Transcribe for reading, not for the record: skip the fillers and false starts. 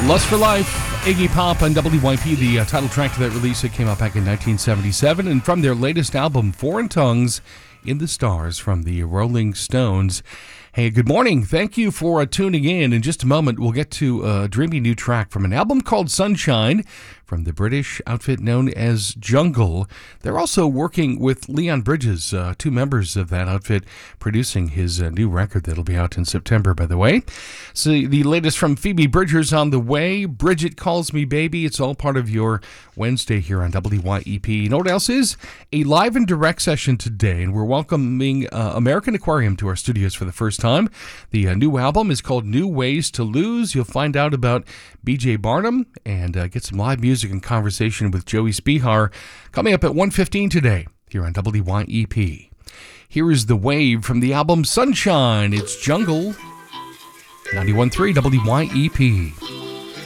Lust for Life, Iggy Pop and WYP, the title track to that release. It came out back in 1977, and from their latest album, Foreign Tongues in the Stars, from the Rolling Stones. Hey, good morning. Thank you for tuning in. In just a moment, we'll get to a dreamy new track from an album called Sunshine from the British outfit known as Jungle. They're also working with Leon Bridges, two members of that outfit, producing his new record that'll be out in September, by the way. So the latest from Phoebe Bridgers on the way. Bridget Calls Me Baby. It's all part of your Wednesday here on WYEP. You know what else is? A live and direct session today, and we're welcoming American Aquarium to our studios for the first time. The new album is called New Ways to Lose. You'll find out about BJ Barnum and get some live music and conversation with Joey Spihar coming up at 1:15 today here on WYEP. Here is The Wave from the album Sunshine. It's Jungle. 91.3 WYEP.